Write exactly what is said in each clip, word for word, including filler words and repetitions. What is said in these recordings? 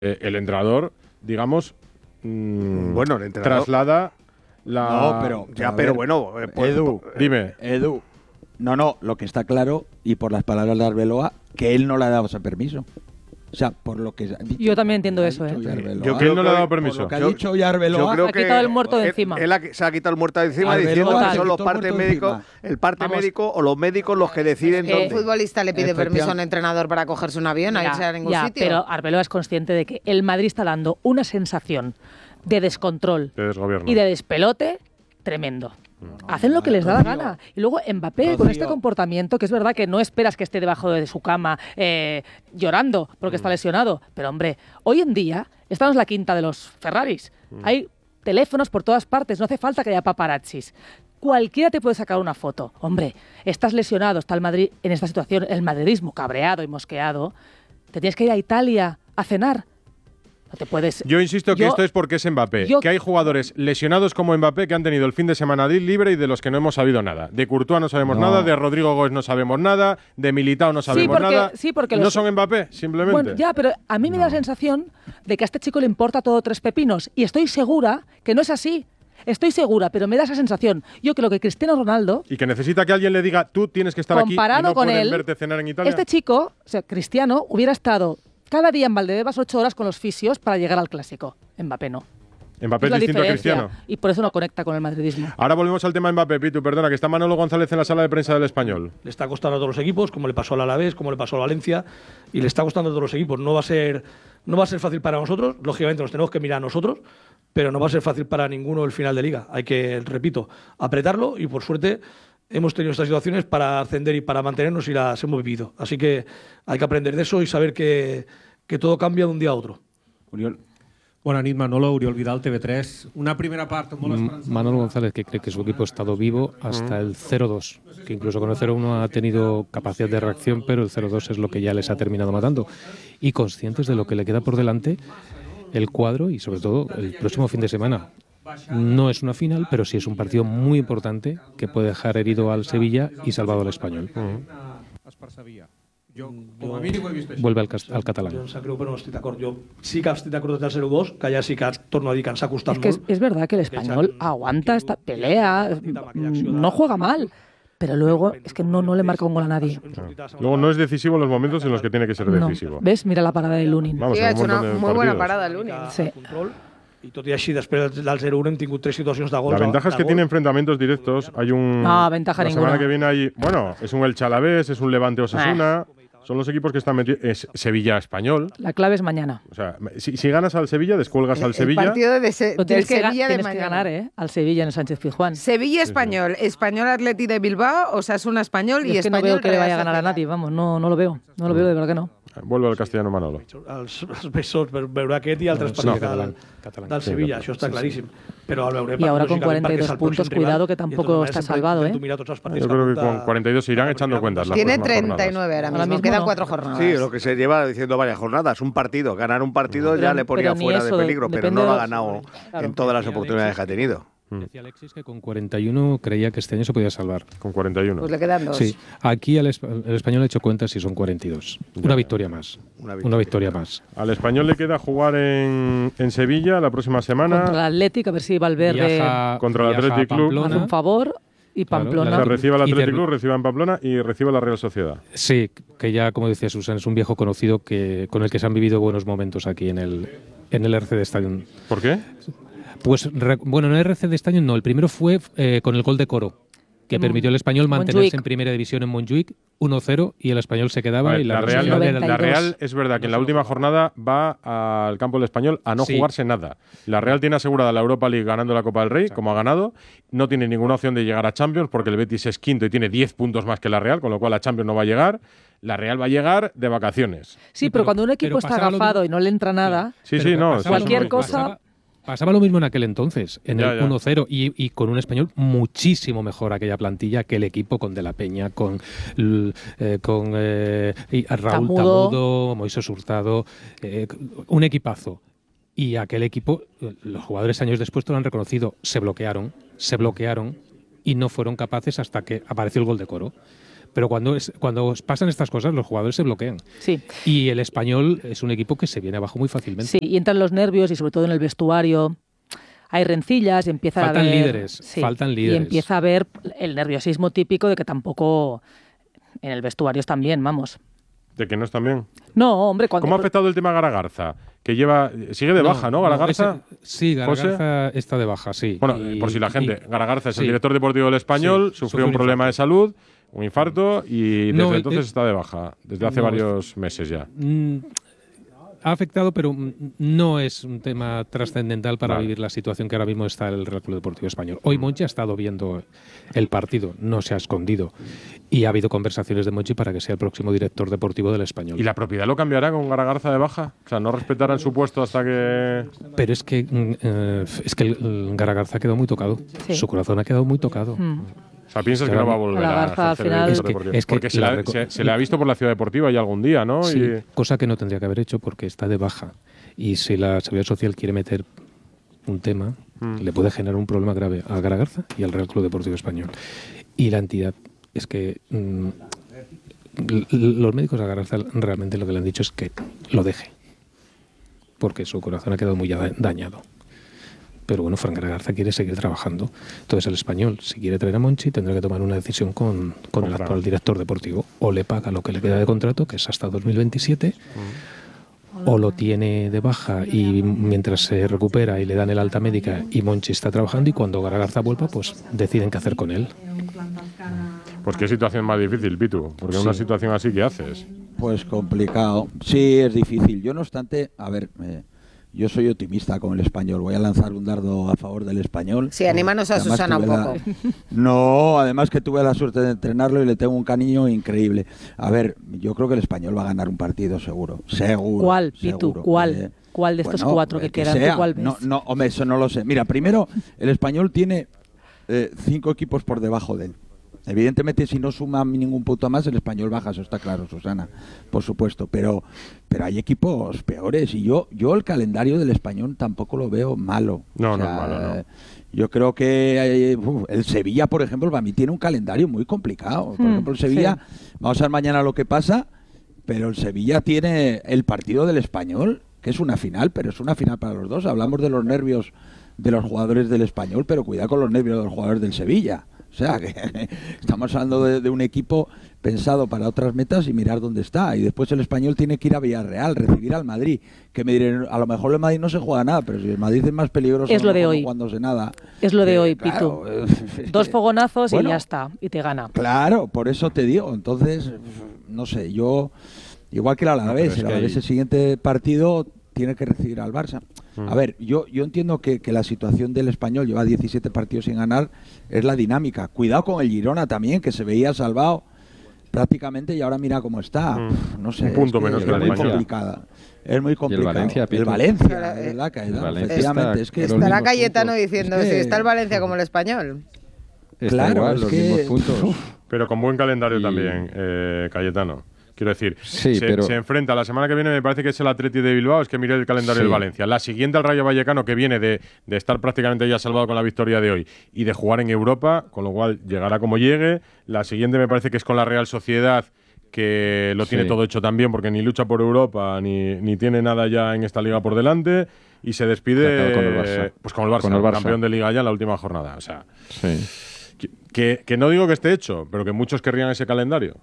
eh, el entrenador, digamos, mmm, bueno, el entrenador traslada la... No, pero, ya, pero, pero ver, bueno, eh, pues, Edu, eh, dime. Edu, no, no, lo que está claro, y por las palabras de Arbeloa, que él no le ha dado ese permiso. O sea, por lo que ha dicho, yo también entiendo eso, ¿eh? Yo que él no le ha dado permiso. Por lo que ha Yo- dicho ya Arbeloa, yo creo ha que quitado el muerto de él- encima. Él, ha- se ha quitado el muerto de encima Arbeloa diciendo se que son los quitó el partes muerto médicos, encima. el parte Vamos. médico o los médicos los que deciden que- dónde. Un futbolista le pide Efectivamente. permiso a un entrenador para cogerse un avión, a Ya, irse a ningún ya, sitio. pero Arbeloa es consciente de que el Madrid está dando una sensación de descontrol De desgobierno. y de despelote tremendo. Hacen lo que les da la gana. Y luego Mbappé, con este comportamiento, que es verdad que no esperas que esté debajo de su cama eh, llorando porque está lesionado. Pero, hombre, hoy en día estamos en la quinta de los Ferraris. Hay teléfonos por todas partes, no hace falta que haya paparazzis. Cualquiera te puede sacar una foto. Hombre, estás lesionado, está el Madrid en esta situación, el madridismo cabreado y mosqueado. Te tienes que ir a Italia a cenar. No te puedes... Yo insisto que Yo- esto es porque es Mbappé, yo- que hay jugadores lesionados como Mbappé que han tenido el fin de semana libre y de los que no hemos sabido nada. De Courtois no sabemos No. nada, de Rodrigo Góez no sabemos nada, de Militao no sabemos porque- nada. sí, porque no los- son Mbappé, simplemente. Bueno, ya, pero a mí me da la sensación de que a este chico le importa todo tres pepinos. Y estoy segura que no es así. Estoy segura, pero me da esa sensación. Yo creo que Cristiano Ronaldo, Y que necesita que alguien le diga, tú tienes que estar aquí y comparado no con pueden él, verte cenar en Italia. este chico, o sea, Cristiano, hubiera estado cada día en Valdebebas ocho horas con los fisios para llegar al Clásico. Mbappé no. Mbappé es la distinto a diferencia. Cristiano. Y por eso no conecta con el madridismo. Ahora volvemos al tema de Mbappé, Pitu, perdona, que está Manolo González en la sala de prensa del Español. Le está costando a todos los equipos, como le pasó al Alavés, como le pasó al Valencia, y le está costando a todos los equipos. No va a ser, no va a ser fácil para nosotros, lógicamente nos tenemos que mirar a nosotros, pero no va a ser fácil para ninguno el final de liga. Hay que, repito, apretarlo y por suerte hemos tenido estas situaciones para ascender y para mantenernos y las hemos vivido. Así que hay que aprender de eso y saber que, que todo cambia de un día a otro. Oriol, Bona nit, Manolo, Oriol Vidal, T V tres. Una primera parte molt esperanzadora. Manolo González, que cree que su equipo ha estado vivo hasta el cero dos, que incluso con el cero uno ha tenido capacidad de reacción, pero el cero dos es lo que ya les ha terminado matando. Y conscientes de lo que le queda por delante, el cuadro y sobre todo el próximo fin de semana. No es una final, pero sí es un partido muy importante que puede dejar herido al Sevilla y salvado al Español. Es percebia. Jo, com a mínim ho he vist així. Vuelve al, cas- al catalán. Jo em sap greu, però no estic d'acord. Jo sí que estic d'acord des del zero dos, que ja sí que torno a dir que ens ha costat Es que es, molt. es verdad que el español aguanta esta pelea, mm, no juega mal, pero luego es que no, no le marca un gol a nadie. Luego no es decisivo en los momentos en los que tiene que ser No. decisivo. ¿Ves? Mira la parada de Lunin. Vamos, Sí, en ha un hecho una montón de muy buena partidos. parada, Lunin. Sí. Control. I tot i així, després del zero uno hem tingut tres situacions de gol. La ventaja es que tiene enfrentamientos directos. Hay un. No, ventaja la ninguna. semana que viene hay. Bueno, es un Elche Alavés, es un Levante Osasuna. Son los equipos que están metidos. Es Sevilla Español. La clave es mañana. O sea, si, si ganas al Sevilla, descuelgas El, al el Sevilla. partido de se- Lo del tienes, que, ga- Sevilla de tienes que mañana. ganar, ¿eh? Al Sevilla en el Sánchez Pizjuán. Sevilla Español, Español Atleti de Bilbao, Osasuna Español y Y es que no Español veo que le vaya a Real ganar a Sociedad. nadie, vamos, no, no lo veo. No lo veo, de verdad que no. Vuelve al castellano Manolo. Els, els besos, veurà aquest i altres No, partits català, del, català. del Sí, Sevilla, català. això està claríssim. Però el veurem, Y ahora con lògicament, cuarenta y perquè és dos el puntos, pròxim rival, cuidado que i de tampoco totes maneres está sempre salvado, intento ¿eh? mirar tots els partits Yo que creo que apunta- con cuarenta y dos se irán echando cuentas. las Tiene próximas treinta y jornadas. nueve ahora Ahora mismo, mismo quedan no. cuatro jornadas. Sí, lo que se lleva diciendo varias jornadas. Un partido, ganar un partido Pero- ya le ponía pero ni fuera eso, de peligro, pero depende no lo ha de- ganado Claro. en todas las oportunidades que ha tenido. Decía Alexis que con cuarenta y uno creía que este año se podía salvar. Con cuarenta y uno. Pues le quedan dos. Sí, aquí el, esp- el español ha hecho cuentas y son cuarenta y dos. Una victoria más. Una Una victoria. victoria más. Al Español le queda jugar en, en Sevilla la próxima semana. Contra el Atlético, a ver si Valverde Viaja- Contra el viaja a Athletic Club. hace Pamplona. un favor y Claro, O Pamplona. sea, recibe al Y Athletic de- Club, recibe en Pamplona y recibe la Real Sociedad. Sí, que ya, como decía Susan, es un viejo conocido que con el que se han vivido buenos momentos aquí en el, en el R C de Stadium. ¿Por qué? Pues, re- bueno, en el R C de Stadium no, el primero fue eh, con el gol de Coro, que En permitió al Español mantenerse Montjuic. en primera división en Montjuic, uno cero, y el Español se quedaba. Vale, y la, la, Real Real, Sociedad- noventa y la dos. Real es verdad que en la última jornada va al campo del Español a no Sí. jugarse nada. La Real tiene asegurada la Europa League ganando la Copa del Rey, como ha ganado. No tiene ninguna opción de llegar a Champions porque el Betis es quinto y tiene diez puntos más que la Real, con lo cual a Champions no va a llegar. La Real va a llegar de vacaciones. Sí, pero- pero cuando un equipo pero está pasaba lo agafado mismo. y no le entra nada, Sí, Pero sí, que no. pasaba eso lo es Cualquier muy mismo, cosa- Pasaba, pasaba lo mismo en aquel entonces, en Ya, el ya. uno cero, y, y con un Español muchísimo mejor aquella plantilla que el equipo con De la Peña, con, l- eh, con eh, y a Raúl Tamudo. Tamudo, Moisés Hurtado, eh, un equipazo. Y aquel equipo, eh, los jugadores años después te lo han reconocido, se bloquearon, se bloquearon y no fueron capaces hasta que apareció el gol de Coro. Pero cuando, es, cuando pasan estas cosas, los jugadores se bloquean. Sí. Y el Español es un equipo que se viene abajo muy fácilmente. Sí, y entran los nervios y sobre todo en el vestuario hay rencillas y empieza faltan a haber... líderes, sí, faltan líderes. Y empieza a haber el nerviosismo típico de que tampoco en el vestuario están bien, vamos. ¿De que no están bien? No, hombre, cuando... ¿Cómo ha afectado el tema Garagarza? Que lleva... Sigue de baja, ¿no? Garagarza. ese- sí, Garagarza está de baja, sí. Bueno, Y- por si la gente... y- Garagarza es el sí. director deportivo del Español, Sí, sufrió sufrió un un problema de salud, un infarto, y desde No, entonces eh, está de baja. Desde hace no, varios meses ya. Mm, ha afectado, pero mm, no es un tema trascendental para Vale. vivir la situación que ahora mismo está el Real Club Deportivo Español. Hoy Monchi ha estado viendo el partido, no se ha escondido. Y ha habido conversaciones de Monchi para que sea el próximo director deportivo del Español. ¿Y la propiedad lo cambiará con Garagarza de baja? O sea, ¿no respetarán su puesto hasta que...? Pero es que, mm, eh, es que el, el Garagarza ha quedado muy tocado. Sí. Su corazón ha quedado muy tocado. Mm. O sea, piensas que no va a volver a Garagarza, al ejercer de final- director Es que- deportivo? es que Porque se, la la- reco- se- se le ha visto por la Ciudad Deportiva ya algún día, ¿no? Sí, Y- cosa que no tendría que haber hecho porque está de baja. Y si la Seguridad Social quiere meter un tema, Mm. le puede generar un problema grave a Garagarza y al Real Club Deportivo Español. Y la entidad es que mm, l- l- los médicos de Garagarza realmente lo que le han dicho es que lo deje, porque su corazón ha quedado muy da- dañado. Pero bueno, Fran Garagarza quiere seguir trabajando. Entonces el Español, si quiere traer a Monchi, tendrá que tomar una decisión con, con Con el Fran. actual director deportivo. O le paga lo que le queda de contrato, que es hasta dos mil veintisiete, o lo tiene de baja y mientras se recupera y le dan el alta médica y Monchi está trabajando, y cuando Garagarza vuelva, pues deciden qué hacer con él. Pues qué situación más difícil, Pitu. Porque en una situación así, ¿qué haces? Pues complicado. Sí, es difícil. Yo, no obstante, a ver, eh, yo soy optimista con el Español. Voy a lanzar un dardo a favor del Español. Sí, anímanos a Además, Susana un tuve la- poco. No, además que tuve la suerte de entrenarlo y le tengo un cariño increíble. A ver, yo creo que el Español va a ganar un partido seguro. Seguro. ¿Cuál, Pitu? seguro. ¿Cuál? Eh, ¿Cuál de estos bueno, cuatro que el quedan? ¿Tú sea. cuál ves? No, no, hombre, eso no lo sé. Mira, primero, el Español tiene eh, cinco equipos por debajo de él. Evidentemente, si no suma ningún punto más, el Español baja, eso está claro, Susana, por supuesto. Pero, pero hay equipos peores y yo, yo el calendario del Español tampoco lo veo malo. No, O no sea, es malo, no. eh, Yo creo que eh, uf, el Sevilla, por ejemplo, para mí tiene un calendario muy complicado. Por Hmm, ejemplo, el Sevilla, vamos a ver mañana lo que pasa, pero el Sevilla tiene el partido del Español, que es una final, pero es una final para los dos. Hablamos de los nervios de los jugadores del Español, pero cuidado con los nervios de los jugadores del Sevilla. O sea, que estamos hablando de, de un equipo pensado para otras metas y mirar dónde está. Y después el Español tiene que ir a Villarreal, recibir al Madrid. Que me dirán, a lo mejor el Madrid no se juega nada, pero si el Madrid es más peligroso, Es a lo de mejor no hoy. jugándose nada. Es lo de Eh, hoy, claro, Pitu. es Dos que- fogonazos bueno, y ya está. Y te gana. Claro, por eso te digo. Entonces, no sé, yo, igual que el No, Alavés, pero es el que Alavés hay- el siguiente partido tiene que recibir al Barça. Mm. A ver, yo, yo entiendo que, que la situación del Español, lleva diecisiete partidos sin ganar, es la dinámica. Cuidado con el Girona también, que se veía salvado prácticamente y ahora mira cómo está. Mm. No sé, Un punto es que menos es que el muy Valencia. complicada. Es muy complicado. Valencia, Pitu? el Valencia, Claro, de eh, verdad, Caetano, el Valencia efectivamente. está- Es que los Estará mismos Cayetano puntos. diciendo Es que- si está el Valencia como el Español. Está Claro, igual, es los que- mismos puntos. Uf. Pero con buen calendario Y- también, eh, Cayetano. Quiero decir, Sí, se, pero- se enfrenta la semana que viene, me parece que es el Atleti de Bilbao, es que mire el calendario Sí. del Valencia. La siguiente al Rayo Vallecano, que viene de, de estar prácticamente ya salvado con la victoria de hoy y de jugar en Europa, con lo cual llegará como llegue. La siguiente me parece que es con la Real Sociedad, que lo tiene Sí. todo hecho también, porque ni lucha por Europa, ni, ni tiene nada ya en esta liga por delante. Y se despide Acaba con el Barça. eh, pues con el Barça, Con el Barça. campeón de liga ya en la última jornada. O sea, Sí. que, que, que no digo que esté hecho, pero que muchos querrían ese calendario.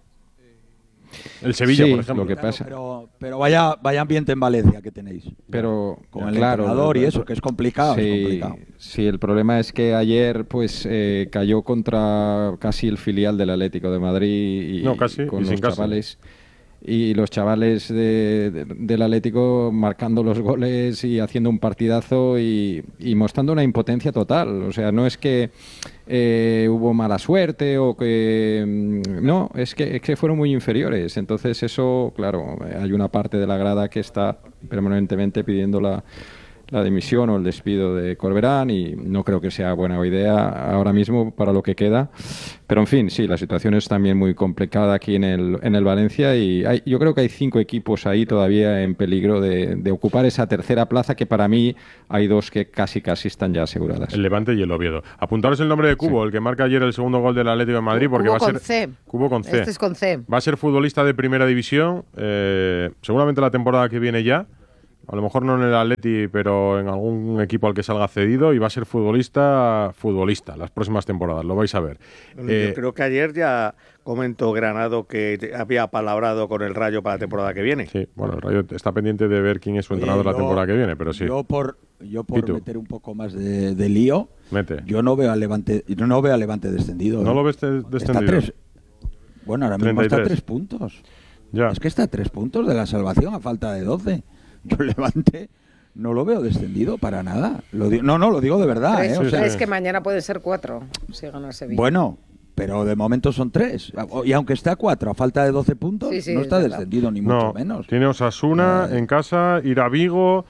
El Sevilla, Sí, por ejemplo. lo que Claro, pasa. pero, pero vaya, vaya ambiente en Valencia que tenéis. Pero Con el claro, entrenador y lo- eso, que es complicado, sí, es complicado. sí, el problema es que ayer pues eh, cayó contra casi el filial del Atlético de Madrid y No, casi, con y los sin casi. chavales y los chavales de- de- del Atlético marcando los goles y haciendo un partidazo y, y mostrando una impotencia total. O sea, no es que eh, hubo mala suerte o que mm, no, es que, es que fueron muy inferiores. Entonces eso, claro, hay una parte de la grada que está permanentemente pidiendo la la dimisión o el despido de Corberán y no creo que sea buena idea ahora mismo para lo que queda. Pero en fin, sí, la situación es también muy complicada aquí en el, en el Valencia y hay, yo creo que hay cinco equipos ahí todavía en peligro de, de ocupar esa tercera plaza, que para mí hay dos que casi casi están ya aseguradas. El Levante y el Oviedo. Apuntaros el nombre de Cubo, sí, el que marca ayer el segundo gol del Atlético de Madrid, porque Cubo va a ser con C. Cubo con C. Este es con C. Va a ser futbolista de primera división, eh, seguramente la temporada que viene ya. A lo mejor no en el Atleti, pero en algún equipo al que salga cedido, y va a ser futbolista, futbolista las próximas temporadas, lo vais a ver. Bueno, eh, yo creo que ayer ya comentó Granado que había palabrado con el Rayo para la temporada que viene. Sí, bueno, el Rayo está pendiente de ver quién es su entrenador Oye, la yo- temporada que viene, pero sí. Yo por, yo por Pitu. meter un poco más de, de lío, Mete. yo no veo a Levante, yo no veo a Levante descendido. ¿No ¿eh? lo ves de- Está descendido? a tres. Bueno, ahora mismo está a treinta y tres. tres puntos. Ya. Es que está a tres puntos de la salvación a falta de doce. Yo Levante no lo veo descendido para nada. Lo di- no, no, lo digo de verdad. ¿Crees, ¿eh? O sea, crees que mañana puede ser cuatro si gana el Sevilla? bueno, pero de momento son tres. Y aunque está a cuatro a falta de doce puntos, Sí, sí, no es está verdad. descendido ni No, mucho menos. tiene Osasuna Eh. en casa, ir a Vigo,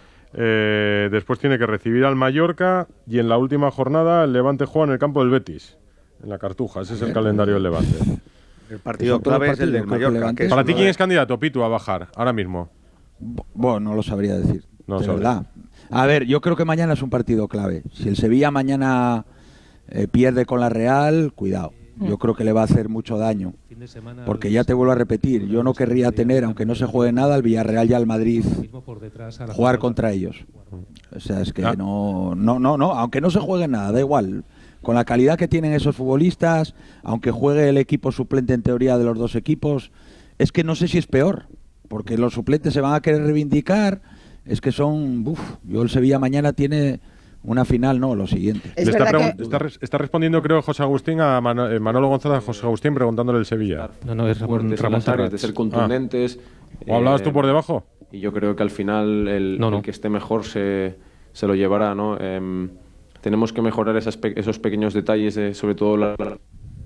eh, después tiene que recibir al Mallorca y en la última jornada el Levante juega en el campo del Betis, en la Cartuja. Ese es el calendario del Levante. El partido Son todos clave es el partidos, del creo que Mallorca. Levante que es Para uno ti, ¿quién de- es candidato, Pitu, a bajar ahora mismo? Bu- Bueno, no lo sabría decir. No de sabría. verdad. A ver, yo creo que mañana es un partido clave. Si el Sevilla mañana eh, pierde con la Real, cuidado. Yo creo que le va a hacer mucho daño. Fin de semana, Porque ya te vuelvo a repetir, yo no querría tener, aunque no se juegue nada, al Villarreal y al Madrid mismo por detrás a la jugar pelota. contra ellos. O sea, es que Ah. no, no, no, no, aunque no se juegue nada, da igual. Con la calidad que tienen esos futbolistas, aunque juegue el equipo suplente en teoría de los dos equipos, es que no sé si es peor, porque los suplentes se van a querer reivindicar, es que son, buf, yo el Sevilla mañana tiene una final, no, lo siguiente. Es Le está, verdad pregun- que- está res- está respondiendo, creo, José Agustín a Mano- eh, Manolo González a José Agustín preguntándole el Sevilla. No, no, es Ramón, fuertes en Ramón las áreas, Terrat. de ser contundentes. ¿O hablabas eh, tú por debajo? Y yo creo que al final el, No, no. el que esté mejor se, se lo llevará, ¿no? Em, tenemos que mejorar esas pe- esos pequeños detalles, de, sobre todo la, la-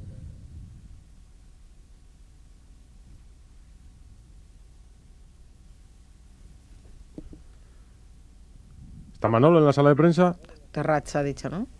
¿Está Manolo en la sala de prensa? Terratxa ha dicho, ¿no?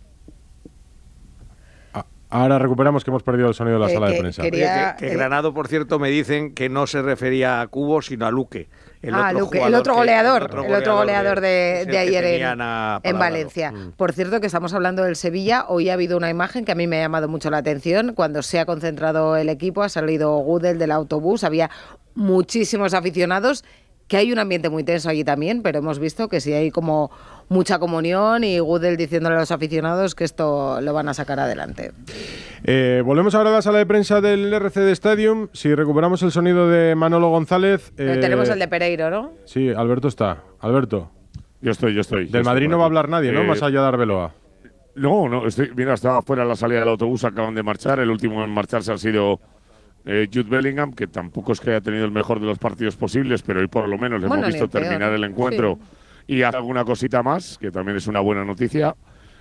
Ah, ahora recuperamos que hemos perdido el sonido de la Eh, sala de que- prensa. quería- Oye, que, que eh, Granado, por cierto, me dicen que no se refería a Cubo, sino a Luque. El ah, otro Luque, el jugador otro que- goleador, el otro goleador de, que es el de que ayer en, tenían a- en para Valencia. Mm. Por cierto, que estamos hablando del Sevilla, hoy ha habido una imagen que a mí me ha llamado mucho la atención. Cuando se ha concentrado el equipo, ha salido Gudel del autobús, había muchísimos aficionados, que hay un ambiente muy tenso allí también, pero hemos visto que sí hay como mucha comunión y Gudel diciéndole a los aficionados que esto lo van a sacar adelante. Eh, volvemos ahora a la sala de prensa del R C D Stadium. Si recuperamos el sonido de Manolo González. Pero eh, tenemos el de Pereiro, ¿no? Sí, Alberto está. Alberto. Yo estoy, yo estoy. yo Del estoy Madrid por no va a aquí. hablar nadie, ¿no? Eh, Más allá de Arbeloa. No, no, estoy, mira, estaba fuera a la salida del autobús, acaban de marchar. El último en marcharse ha sido eh, Jude Bellingham, que tampoco es que haya tenido el mejor de los partidos posibles, pero hoy por lo menos le Bueno, hemos ni visto el peor. terminar el encuentro y hacer alguna cosita más, que también es una buena noticia.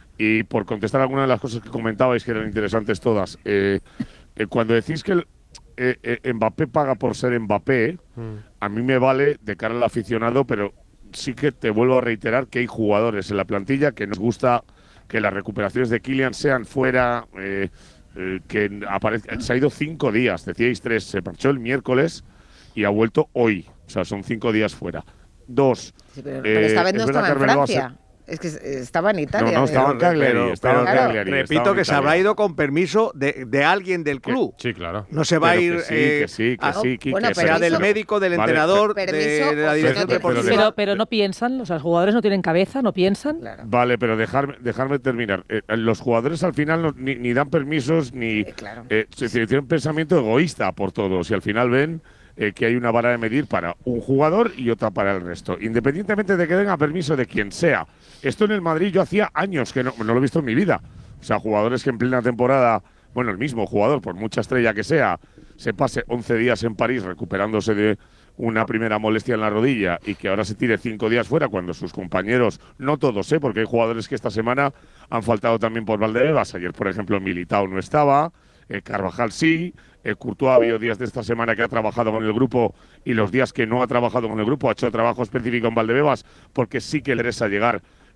Y por contestar algunas de las cosas que comentabais, que eran interesantes todas, eh, eh, cuando decís que el, eh, eh, Mbappé paga por ser Mbappé, a mí me vale de cara al aficionado, pero sí que te vuelvo a reiterar que hay jugadores en la plantilla que nos gusta que las recuperaciones de Kylian sean fuera, eh, eh, que aparezca. Se ha ido cinco días, decíais tres, se marchó el miércoles y ha vuelto hoy, o sea, son cinco días fuera. Dos. Sí, pero, eh, pero esta vez no es verdad estaba que en Arbeloa se- Francia. Es que estaba en Italia. No, no, estaba en Cagliari, Pero- estaba en pero- Cagliari, repito estaba en que se Italia. habrá ido con permiso de, de alguien del club. Sí, claro. No se va a Pero ir que sí, eh, que sí, que a- sí, Quique, bueno, que sea permiso- del médico, del Vale, entrenador, permiso, de, de la o dirección sea, no- deportiva. Pero, pero no piensan, o sea, los jugadores no tienen cabeza, no piensan. Claro. Vale, pero dejarme, dejarme terminar. Eh, los jugadores al final no- ni, ni dan permisos ni Eh, claro. eh, se se tiene un pensamiento egoísta por todos y al final ven eh, que hay una vara de medir para un jugador y otra para el resto, independientemente de que den a permiso de quien sea. Esto en el Madrid yo hacía años que no, no lo he visto en mi vida. O sea, jugadores que en plena temporada, bueno, el mismo jugador, por mucha estrella que sea, se pase once días en París recuperándose de una primera molestia en la rodilla y que ahora se tire cinco días fuera cuando sus compañeros, no todos, ¿eh? Porque hay jugadores que esta semana han faltado también por Valdebebas. Ayer, por ejemplo, Militao no estaba, eh, Carvajal sí, eh, Courtois ha habido días de esta semana que ha trabajado con el grupo y los días que no ha trabajado con el grupo ha hecho trabajo específico en Valdebebas porque sí que le interesa llegar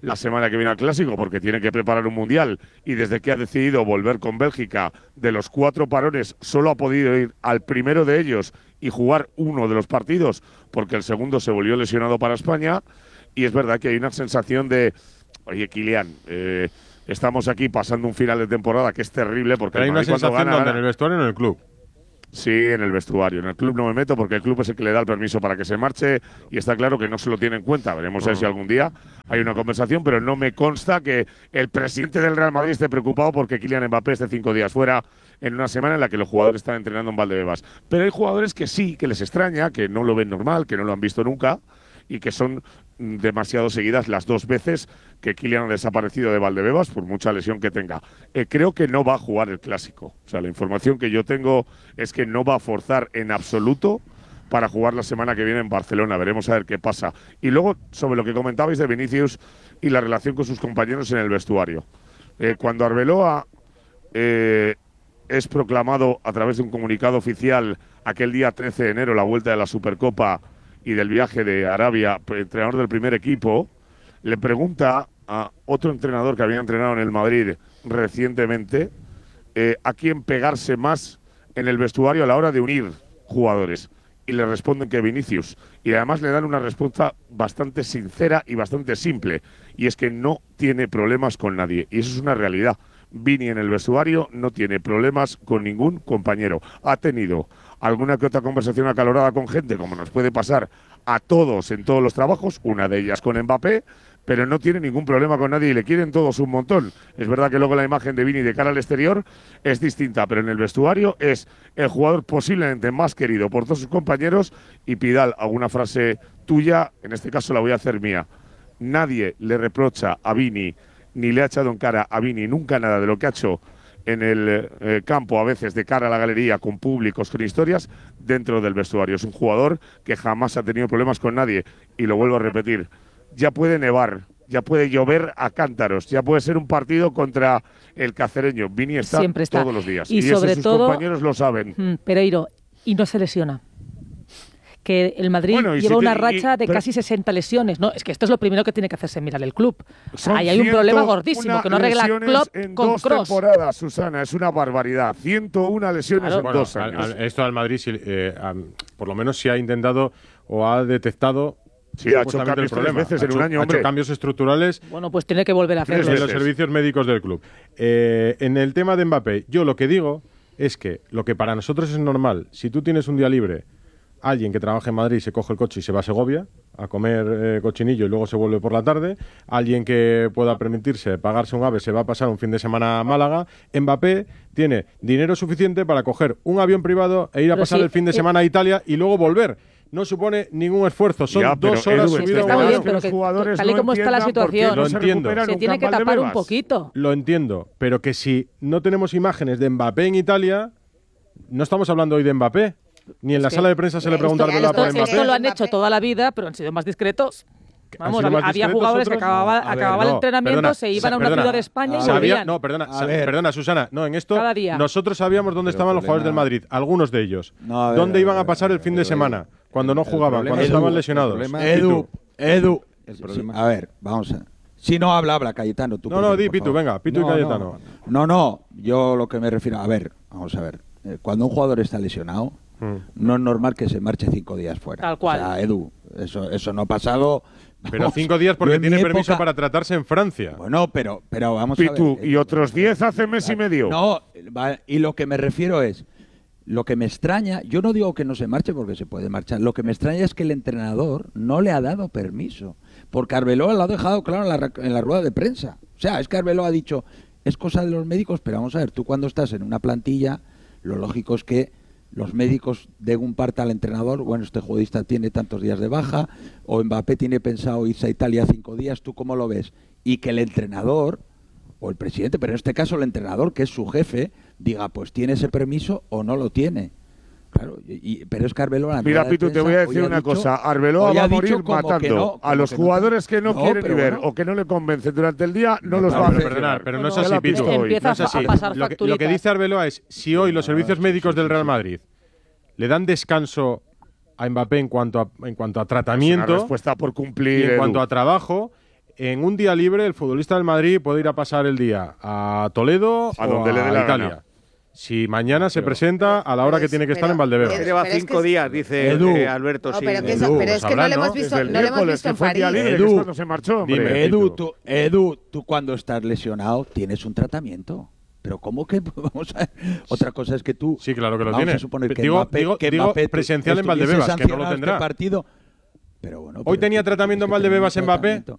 la semana que viene al Clásico porque tiene que preparar un Mundial y desde que ha decidido volver con Bélgica, de los cuatro parones solo ha podido ir al primero de ellos y jugar uno de los partidos porque el segundo se volvió lesionado para España. Y es verdad que hay una sensación de, oye, Kylian, eh, estamos aquí pasando un final de temporada que es terrible porque Pero hay el una Madrid cuando sensación gana, donde, gana. en el vestuario o en el club. Sí, en el vestuario. En el club no me meto porque el club es el que le da el permiso para que se marche y está claro que no se lo tiene en cuenta. Veremos a ver si algún día hay una conversación, pero no me consta que el presidente del Real Madrid esté preocupado porque Kylian Mbappé esté cinco días fuera en una semana en la que los jugadores están entrenando en Valdebebas. Pero hay jugadores que sí, que les extraña, que no lo ven normal, que no lo han visto nunca y que son demasiado seguidas las dos veces que Kylian ha desaparecido de Valdebebas por mucha lesión que tenga. Eh, creo que no va a jugar el Clásico. O sea, la información que yo tengo es que no va a forzar en absoluto para jugar la semana que viene en Barcelona. Veremos a ver qué pasa. Y luego, sobre lo que comentabais de Vinicius y la relación con sus compañeros en el vestuario. Eh, cuando Arbeloa eh, es proclamado a través de un comunicado oficial aquel día trece de enero, la vuelta de la Supercopa y del viaje de Arabia, entrenador del primer equipo, le pregunta a otro entrenador que había entrenado en el Madrid recientemente eh, a quién pegarse más en el vestuario a la hora de unir jugadores. Y le responden que Vinicius. Y además le dan una respuesta bastante sincera y bastante simple. Y es que no tiene problemas con nadie. Y eso es una realidad. Vini en el vestuario no tiene problemas con ningún compañero. Ha tenido alguna que otra conversación acalorada con gente, como nos puede pasar a todos en todos los trabajos, una de ellas con Mbappé, pero no tiene ningún problema con nadie y le quieren todos un montón. Es verdad que luego la imagen de Vini de cara al exterior es distinta, pero en el vestuario es el jugador posiblemente más querido por todos sus compañeros. Y Pidal, alguna frase tuya, en este caso la voy a hacer mía. Nadie le reprocha a Vini, ni le ha echado en cara a Vini nunca nada de lo que ha hecho en el eh, campo, a veces de cara a la galería, con públicos, con historias, dentro del vestuario. Es un jugador que jamás ha tenido problemas con nadie. Y lo vuelvo a repetir, ya puede nevar, ya puede llover a cántaros, ya puede ser un partido contra el Cacereño. Vini está, Siempre está todos los días. Y, Y, sobre eso sus todo, compañeros lo saben. Mm, Pereiro, y no se lesiona. Que el Madrid Bueno, y lleva si una te- y- racha de pero- casi sesenta lesiones. No, es que esto es lo primero que tiene que hacerse mirar el club. Son Ahí hay un ciento problema gordísimo una que no arregla lesiones Klopp en con dos Kroos. temporadas, Susana, es una barbaridad. ciento una lesiones Claro. en Bueno, dos al- años. al- esto al Madrid, sí, eh, am- por lo menos, sí ha intentado o ha detectado. Sí, ha hecho supuestamente cambios el problema. tres veces Ha en un hecho- año, ha hombre. hecho cambios estructurales Bueno, pues tiene que volver a Tres hacerlo. en los veces. servicios médicos del club. Eh, en el tema de Mbappé, yo lo que digo es que lo que para nosotros es normal, si tú tienes un día libre, alguien que trabaja en Madrid se coge el coche y se va a Segovia a comer eh, cochinillo y luego se vuelve por la tarde, alguien que pueda permitirse pagarse un AVE se va a pasar un fin de semana a Málaga. Mbappé tiene dinero suficiente para coger un avión privado e ir a Pero pasar sí, el fin de eh, semana a Italia y luego volver. No supone ningún esfuerzo, son Ya, pero, dos horas Edu, subido a está un muy avión. bien, pero los que jugadores tal y no como está la entiendan por qué situación, no Lo se entiendo. recuperan Se un tiene que tapar un Valdebebas. poquito. Lo entiendo, pero que si no tenemos imágenes de Mbappé en Italia, no estamos hablando hoy de Mbappé. Ni en la que sala de prensa se le esto- pregunta a Arbeloa esto- por Esto, Mbappé. esto lo han Mbappé. hecho toda la vida, pero han sido más discretos. Vamos, sido había, más había discretos jugadores que otros? acababa, No, a ver, acababa el no, entrenamiento, perdona, se iban a una perdona. ciudad de España y Sabía- volvían. no, perdona, A sa- ver. perdona, Susana. No, en esto Cada día. nosotros sabíamos dónde Pero estaban los problema- jugadores del Madrid, algunos de ellos. No, a ver, dónde a iban ver, a pasar el a fin ver, de semana, cuando no el jugaban, problema- cuando Edu, estaban el lesionados. problema- Edu, Edu. El Sí, problema- a ver, vamos a. Si no habla, habla, Cayetano. Tú No, no, primero, di, por Pitu, favor. venga, Pitu y No, Cayetano. No, no, no, yo lo que me refiero. A ver, vamos a ver. Eh, Cuando un jugador está lesionado, Mm. no es normal que se marche cinco días fuera. Tal cual. O sea, Edu, eso, eso no ha pasado. Pero Vamos, cinco días yo porque en mi tiene permiso época- para tratarse en Francia. Bueno, pero, pero vamos a Pitu, ver. y otros diez hace mes y medio. No, va- y lo que me refiero es, lo que me extraña, yo no digo que no se marche porque se puede marchar, lo que me extraña es que el entrenador no le ha dado permiso, porque Arbeloa lo ha dejado claro en la, ra- en la rueda de prensa. O sea, es que Arbeloa ha dicho, es cosa de los médicos, pero vamos a ver, tú cuando estás en una plantilla, lo lógico es que los médicos den un parte al entrenador, bueno, este futbolista tiene tantos días de baja, o Mbappé tiene pensado irse a Italia cinco días, ¿tú cómo lo ves? Y que el entrenador, o el presidente, pero en este caso el entrenador, que es su jefe, diga, pues tiene ese permiso o no lo tiene. Claro, y, y- pero es que Arbeloa... en la Mira, rueda de Pitu, te prensa voy a hoy decir ha una dicho- cosa. Arbeloa hoy va ha a dicho morir como matando que no, a como los que no. jugadores que no, No, quieren pero ni ver bueno. o que no le convencen durante el día, no los No, va a pero gestionar. Perdonad, pero no es Ya así, lo ha visto Pitu. hoy. Empieza No es a así. pasar Lo que, lo que facturitas. dice Arbeloa es, si hoy los servicios sí, médicos sí, del sí, Real sí. Madrid le dan descanso a Mbappé en cuanto a, en cuanto a Es una tratamiento respuesta por y cumplir. en Edu. cuanto a trabajo, en un día libre el futbolista del Madrid puede ir a pasar el día a Toledo A o donde le dé la Italia. gana. Si mañana se presenta a la hora que tiene que estar en Valdebebas. Lleva pero es cinco que- días, dice Edu. eh, Alberto. No, sí. pero, que eso- Edu. pero es que no sabrán, le hemos ¿no? visto, Desde el no le hemos miércoles, visto que en fue el día París. libre, que Edu. es cuando se marchó, hombre. Dime. Edu, tú, Edu, tú cuando estás lesionado tienes un tratamiento. Pero ¿cómo que vamos a otra cosa es que tú Sí, claro que lo vamos tiene. a suponer que Digo- Mbappé- digo- que digo Mbappé presencial en estuviese Valdebebas, que no lo sancionado tendrá. este partido. Pero bueno, ¿Hoy pero tenía es que tratamiento en tienes que tener Valdebebas un Mbappé? tratamiento.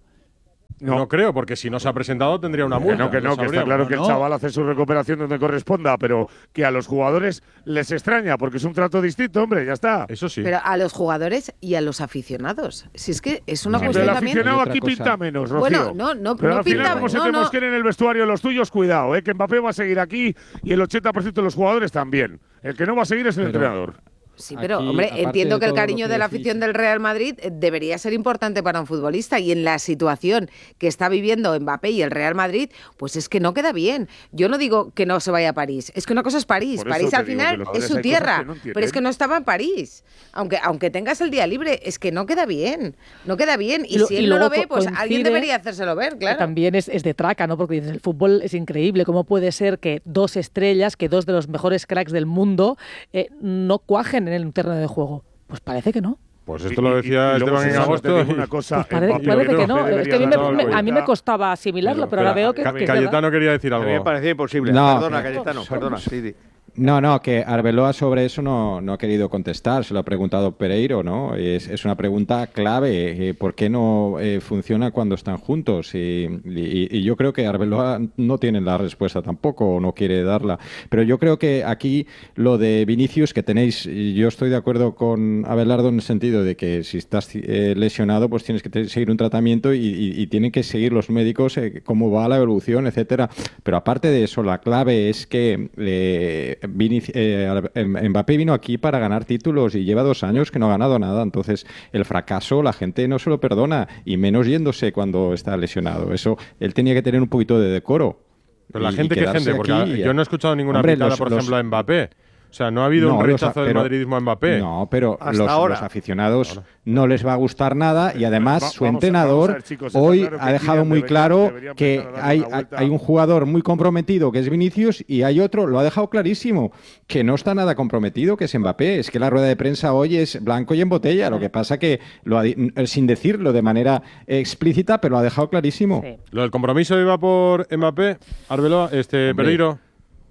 No. creo, porque si no se ha presentado tendría una Que multa. no, que no, lo que está sabríamos. claro que el no. chaval hace su recuperación donde corresponda, pero que a los jugadores les extraña porque es un trato distinto, hombre, ya está. Eso sí. Pero a los jugadores y a los aficionados. Si es que es una Pero cuestión el también. aficionado Hay otra aquí cosa. pinta menos, Rocío. Bueno, no, no, Pero no al final, pinta- como se no, te no. mosquen en el vestuario los tuyos, cuidado, eh, que Mbappé va a seguir aquí y el ochenta por ciento de los jugadores también. El que no va a seguir es el Pero- entrenador. Sí, pero Aquí, hombre, aparte entiendo de que el todo lo cariño que de la decís- afición del Real Madrid eh, debería ser importante para un futbolista y en la situación que está viviendo Mbappé y el Real Madrid, pues es que no queda bien. Yo no digo que no se vaya a París, es que una cosa es París, Por eso París te al digo que final los es jugadores su hay cosas tierra, que no entienden. pero es que no estaba en París. Aunque aunque tengas el día libre, es que no queda bien, no queda bien y, Y lo- si y él no lo luego ve, pues co- alguien coincide debería hacérselo ver, que claro. también es, es de traca, ¿no? Porque dices, el fútbol es increíble. ¿Cómo puede ser que dos estrellas, que dos de los mejores cracks del mundo, eh, no cuajen en el terreno de juego? Pues parece que no. Pues Y- esto lo y- decía y luego Esteban se en sabe, agosto. te digo y- una cosa, Pues parece, Mbappé parece que no no. Es debería que a mí, me, dar me- a mí me cuenta. costaba asimilarlo, pero ahora veo que, Ca- que es verdad. Cayetano quería decir A mí me algo. parecía imposible. No, perdona, pero- Cayetano, perdona. Sí, sí. No, no, que Arbeloa sobre eso no, no ha querido contestar, se lo ha preguntado Pereiro, ¿no? Es, es una pregunta clave, eh, ¿por qué no eh, funciona cuando están juntos? Y, y- y yo creo que Arbeloa no tiene la respuesta tampoco, o no quiere darla. Pero yo creo que aquí lo de Vinicius, que tenéis, y yo estoy de acuerdo con Abelardo en el sentido de que si estás eh, lesionado, pues tienes que te- seguir un tratamiento y, y- y tienen que seguir los médicos eh, cómo va la evolución, etcétera. Pero aparte de eso, la clave es que eh, Vinic- eh, Mbappé vino aquí para ganar títulos y lleva dos años que no ha ganado nada. Entonces, el fracaso la gente no se lo perdona, y menos yéndose cuando está lesionado. Eso, él tenía que tener un poquito de decoro. Pero la y- y gente, ¿qué quedarse gente? Porque aquí. yo no he escuchado ninguna Hombre, picada, los- por los- ejemplo, a Mbappé. O sea, no ha habido No, un los- rechazo del pero- madridismo a Mbappé. No, pero Hasta los, ahora. los aficionados no les va a gustar nada, y además Va- su vamos a- entrenador vamos a ver, chicos, está hoy claro que ha dejado Kylian muy debería- claro debería que empezar a darle hay, una vuelta. hay un jugador muy comprometido que es Vinicius, y hay otro, lo ha dejado clarísimo, que no está nada comprometido, que es Mbappé. Es que la rueda de prensa hoy es blanco y en botella. Lo que pasa que, lo ha di- sin decirlo de manera explícita, pero lo ha dejado clarísimo. Sí. ¿Lo del compromiso iba por Mbappé, Arbeloa, este, Hombre. Pereiro?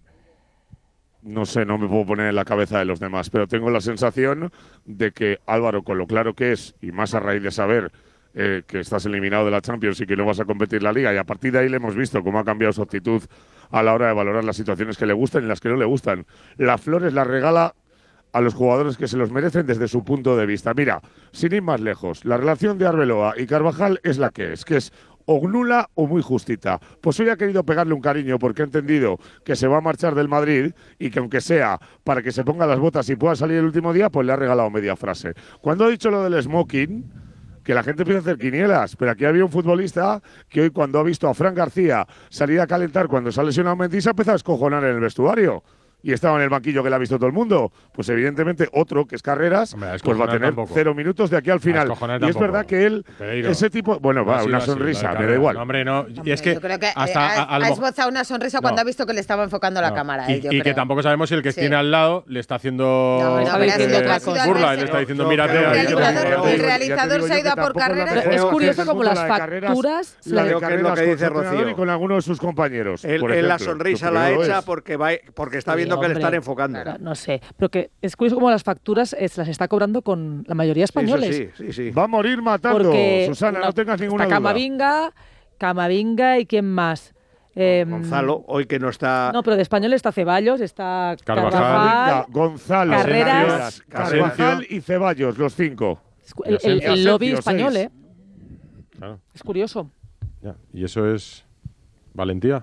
No sé, no me puedo poner en la cabeza de los demás, pero tengo la sensación de que Álvaro, con lo claro que es, y más a raíz de saber eh, que estás eliminado de la Champions y que no vas a competir la Liga, y a partir de ahí le hemos visto cómo ha cambiado su actitud a la hora de valorar las situaciones que le gustan y las que no le gustan. Las flores las regala a los jugadores que se los merecen desde su punto de vista. Mira, sin ir más lejos, la relación de Arbeloa y Carvajal es la que es, que es o nula o muy justita. Pues hoy ha querido pegarle un cariño porque ha entendido que se va a marchar del Madrid y que aunque sea para que se ponga las botas y pueda salir el último día, pues le ha regalado media frase. Cuando ha dicho lo del smoking, que la gente empieza a hacer quinielas, pero aquí había un futbolista que hoy, cuando ha visto a Fran García salir a calentar cuando se ha lesionado Mendy, se ha empezado a escojonar en el vestuario. Y estaba en el banquillo que le ha visto todo el mundo. Pues evidentemente otro, que es Carreras, Hombre, a pues va a escojonar tener tampoco. cero minutos de aquí al final. escojonar Y es tampoco. verdad que él, Pereiro. ese tipo, bueno, No va, ha sido una así, lo de sonrisa, me Carreras. da igual. No, hombre, no. Y es Yo que creo que hasta ha, a- a lo ha mejor- esbozado una sonrisa cuando No. ha visto que le estaba enfocando la No. cámara. Y, eh, yo y que creo. tampoco sabemos si el que Sí. tiene al lado le está haciendo No, no, pero ha sido eh, otra cosa. burla y le está diciendo, Yo mírate. creo El ahí, que- que- realizador- creo- el ya te realizador digo se ha yo ido a que por tampoco la Carreras. mejor Es curioso del como mundo, las la de Carreras, facturas la de Creo que es lo Carreras que con dice su entrenador Rocío. y con algunos de sus compañeros. Él, por él la ejemplo. sonrisa Yo la creo que echa es. porque, va, porque está Sí, viendo que le hombre. están enfocando. No, no sé, pero que es curioso como las facturas eh, se las está cobrando con la mayoría de españoles. Sí, sí, sí, sí. Va a morir matando, Porque Susana, no, tengas ninguna está duda. Camavinga, Camavinga y quién más. Eh, Gonzalo, hoy que no está. No, pero de español está Ceballos, está Carvajal. Carvajal, Venga, Gonzalo, Carreras, Carvajal y Ceballos, los cinco. el, el- el Asensio, lobby seis. español, ¿eh? Claro, Es curioso. ya. Y eso es valentía.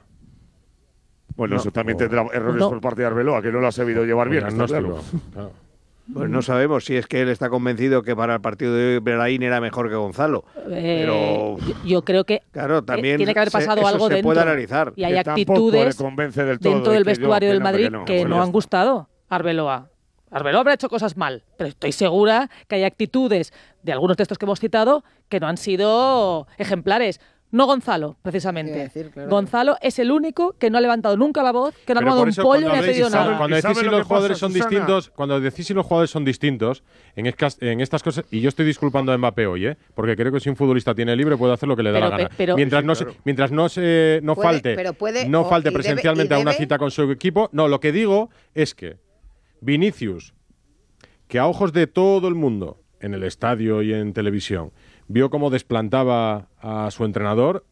Bueno, No. eso también tendrá errores No. por parte de Arbeloa, que no lo ha sabido llevar bien, está claro. Diagnóstico, claro. Pues no sabemos si es que él está convencido que para el partido de hoy Brahim era mejor que Gonzalo. Eh, Pero- yo, yo creo que Claro, también eh, tiene que haber se- pasado eso algo se dentro. puede analizar. Y hay Que tampoco actitudes le convence del todo, dentro y del que yo- vestuario que del no, que Madrid no, que pues no ya han está. gustado. Arbeloa. Arbeloa habrá hecho cosas mal, pero estoy segura que hay actitudes de algunos de estos que hemos citado que no han sido ejemplares. No Gonzalo, precisamente. Iba a decir, claro. Gonzalo es el único que no ha levantado nunca la voz, que no ha Pero tomado por un eso pollo cuando ni ha habléis- pedido y sabe- nada. Cuando ¿Y decís sabe si lo los que jugadores pasa, son Susana? distintos, cuando decís si los jugadores son distintos, en, escas- en estas cosas, y yo estoy disculpando a Mbappé hoy, ¿eh? Porque creo que si un futbolista tiene libre puede hacer lo que le da Pero- la gana. pero- mientras Sí, no claro. se, mientras no se no Puede- falte, pero puede- no o- falte y debe- presencialmente y a una debe- cita con su equipo. No, lo que digo es que Vinicius, que a ojos de todo el mundo, en el estadio y en televisión, vio cómo desplantaba a su entrenador,